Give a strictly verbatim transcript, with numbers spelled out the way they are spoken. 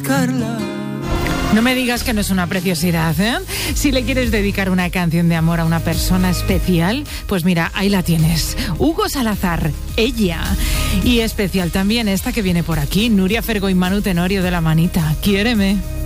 buscarla. No me digas que no es una preciosidad, ¿eh? Si le quieres dedicar una canción de amor a una persona especial, pues mira, ahí la tienes. Hugo Salazar, Ella. Y especial también esta que viene por aquí, Nuria Fergo y Manu Tenorio de La Manita, Quiéreme.